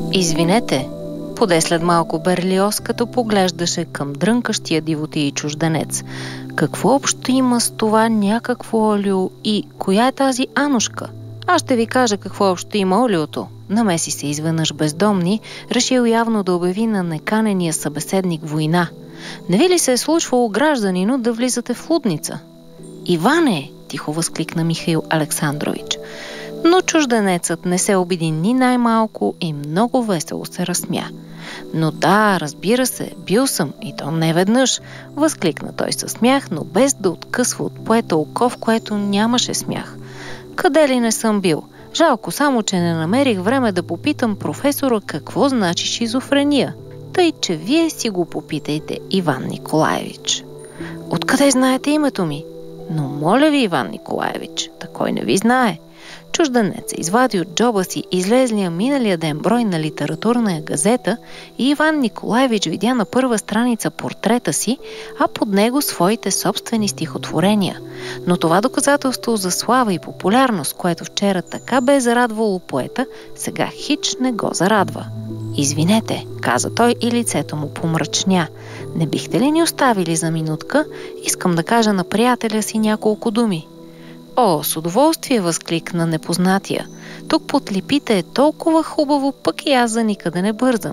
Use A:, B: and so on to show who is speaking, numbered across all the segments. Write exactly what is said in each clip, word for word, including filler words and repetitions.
A: Извинете, поде след малко Берлиоз, като поглеждаше към дрънкащия дивотий чужденец. Какво общо има с това някакво олио и коя е тази Анушка? Аз ще ви кажа какво общо има олиото. Намеси се изведнъж бездомни, решил явно да обяви на неканения събеседник война. Не ви ли се е случвало, гражданино, да влизате в лудница? Иване! Тихо възкликна Михаил Александрович. Но чужденецът не се обиди ни най-малко и много весело се разсмя. Но да, разбира се, бил съм, и то не веднъж, възкликна той със смях, но без да откъсва от поета око, в което нямаше смях. Къде ли не съм бил? Жалко само, че не намерих време да попитам професора какво значи шизофрения. Тъй, че вие си го попитайте, Иван Николаевич. Откъде знаете името ми? Но моля ви, Иван Николаевич, такой не ви знае. Чужденец извади от джоба си излезлия миналия ден брой на литературна газета и Иван Николаевич видя на първа страница портрета си, а под него своите собствени стихотворения. Но това доказателство за слава и популярност, което вчера така бе зарадвало поета, сега хич не го зарадва. Извинете, каза той и лицето му помрачня. Не бихте ли ни оставили за минутка? Искам да кажа на приятеля си няколко думи. О, с удоволствие, възкликна непознатия. Тук под липите е толкова хубаво, пък и аз за никъде не бързам.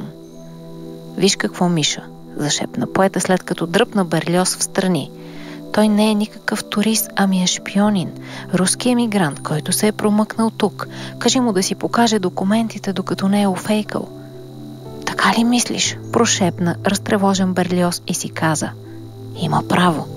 A: Виж какво, Миша, зашепна поета, след като дръпна Берлиоз в страни. Той не е никакъв турист, ами е шпионин, руски емигрант, който се е промъкнал тук. Кажи му да си покаже документите, докато не е офейкал. Така ли мислиш? Прошепна разтревожен Берлиоз и си каза. Има право.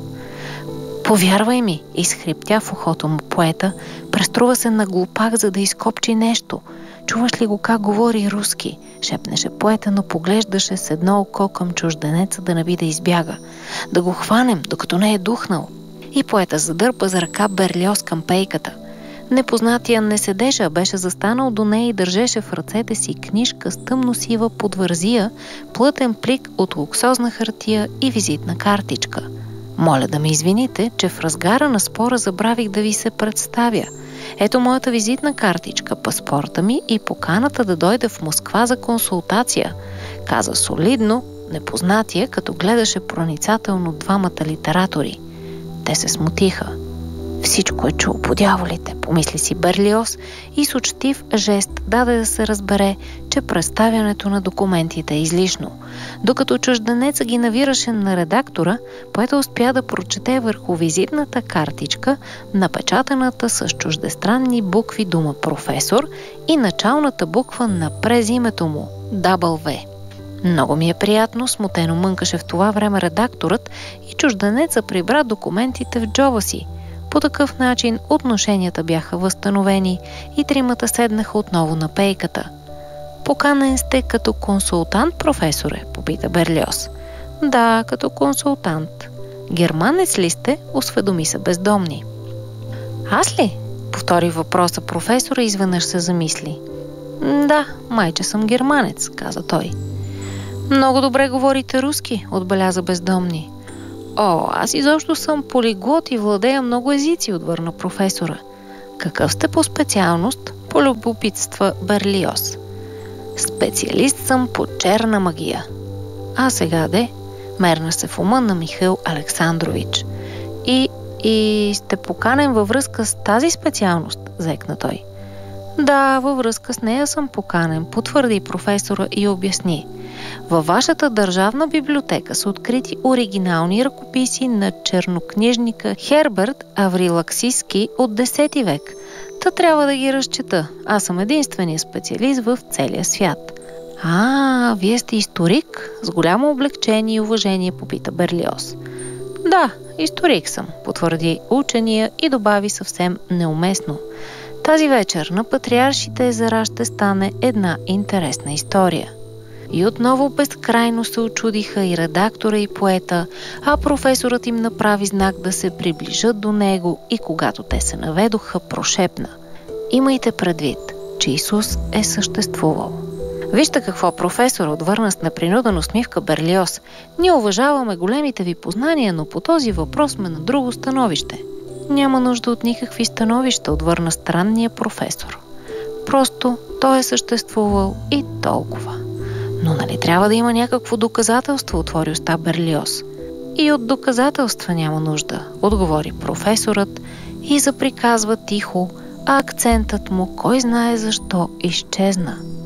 A: Повярвай ми, изхриптя в ухото му поета, преструва се на глупак, за да изкопчи нещо. Чуваш ли го как говори руски? Шепнеше поета, но поглеждаше с едно око към чужденеца да не би да избяга. Да го хванем, докато не е духнал. И поета задърпа за ръка Берлиоз към пейката. Непознатия не седеше, а беше застанал до нея и държеше в ръцете си книжка с тъмно-сива подвързия, плътен плик от луксозна хартия и визитна картичка. Моля да ме извините, че в разгара на спора забравих да ви се представя. Ето моята визитна картичка, паспорта ми и поканата да дойда в Москва за консултация, каза солидно непознатия, като гледаше проницателно двамата литератори. Те се смутиха. Всичко е чул по дяволите, помисли си Берлиоз и с учтив жест даде да се разбере, че представянето на документите е излишно. Докато чужденец ги навираше на редактора, поета успя да прочете върху визитната картичка, напечатаната с чуждестранни букви дума професор и началната буква на през името му – дабъл ве. Много ми е приятно, смутено мънкаше в това време редакторът и чужденеца прибра документите в джоба си. По такъв начин отношенията бяха възстановени и тримата седнаха отново на пейката. Поканен сте като консултант, професоре, попита Берлиоз. Да, като консултант. Германец ли сте? Осведоми се бездомни. Аз ли? Повтори въпроса професора и изведнъж се замисли. Да, майче съм германец, каза той. Много добре говорите руски, отбеляза бездомни. О, аз изобщо съм полиглот и владея много езици, отвърна професора. Какъв сте по специалност? Полюбопитства Берлиоз. Специалист съм по черна магия. А сега де? Мерна се в ума на Михаил Александрович. И, и сте поканен във връзка с тази специалност, зекна той. Да, във връзка с нея съм поканен, потвърди професора и обясни. Във вашата държавна библиотека са открити оригинални ръкописи на чернокнижника Херберт Аврилаксиски от десети век. Та трябва да ги разчета. Аз съм единствения специалист в целия свят. А, вие сте историк? С голямо облегчение и уважение попита Берлиоз. Да, историк съм, потвърди учения и добави съвсем неуместно. Тази вечер на Патриаршите езера ще стане една интересна история. И отново безкрайно се очудиха и редактора, и поета, а професорът им направи знак да се приближат до него и когато те се наведоха, прошепна. Имайте предвид, че Исус е съществувал. Вижте какво, професор, отвърна с непринудена усмивка Берлиоз. Ние уважаваме големите ви познания, но по този въпрос сме на друго становище. Няма нужда от никакви становища, отвърна странния професор. Просто той е съществувал и толкова. Но нали трябва да има някакво доказателство, отвори уста Берлиоз. И от доказателства няма нужда, отговори професорът и заприказва тихо, а акцентът му, кой знае защо, изчезна.